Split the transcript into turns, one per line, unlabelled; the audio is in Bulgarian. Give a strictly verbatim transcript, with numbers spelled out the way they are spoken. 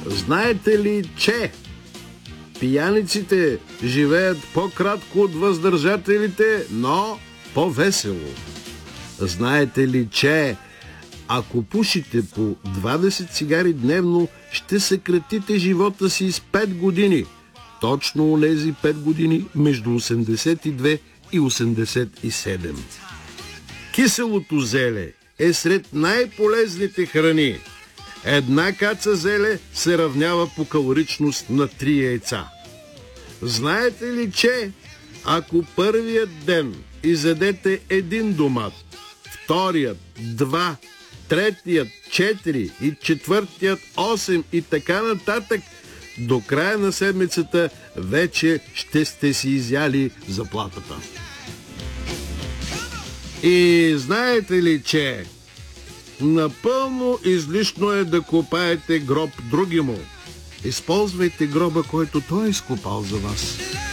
Знаете ли, че пияниците живеят по-кратко от въздържателите, но по-весело? Знаете ли, че ако пушите по двадесет цигари дневно, ще съкратите живота си с пет години? Точно онези пет години между осемдесет и две и осемдесет и седем. Киселото зеле е сред най-полезните храни. Една каца зеле се равнява по калоричност на три яйца. Знаете ли, че ако първият ден изядете един домат, вторият два, третият четири и четвъртият осем и така нататък, до края на седмицата вече ще сте си изяли заплатата? И знаете ли, че напълно излишно е да копаете гроб другиму? Използвайте гроба, който той е изкопал за вас.